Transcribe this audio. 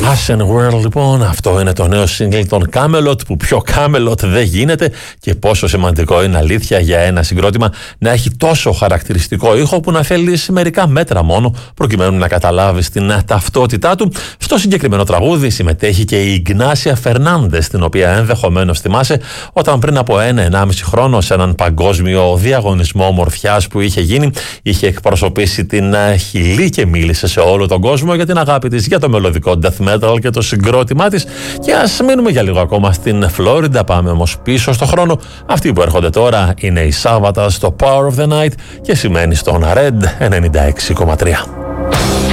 Ashen World, λοιπόν, αυτό είναι το νέο single των Camelot, που πιο Camelot δεν γίνεται, και πόσο σημαντικό είναι, αλήθεια, για ένα συγκρότημα να έχει τόσο χαρακτηριστικό ήχο που να θέλεις μερικά μέτρα μόνο προκειμένου να καταλάβεις την ταυτότητά του. Στο συγκεκριμένο τραγούδι συμμετέχει και η Ιγνάσια Φερνάντες, την οποία ενδεχομένως θυμάσαι όταν πριν από 1-1,5 χρόνο σε έναν παγκόσμιο διαγωνισμό ομορφιάς που είχε γίνει, είχε εκπροσωπήσει την Χιλή και μίλησε σε όλο τον κόσμο για την αγάπη της για το μελωδικό death metal και το συγκρότημά της. Και ας μείνουμε για λίγο ακόμα στην Φλόριντα, πάμε όμως πίσω στο χρόνο. Αυτοί που έρχονται τώρα είναι η Σάββατα στο Power of the Night και σημαίνει στον Red 96,3.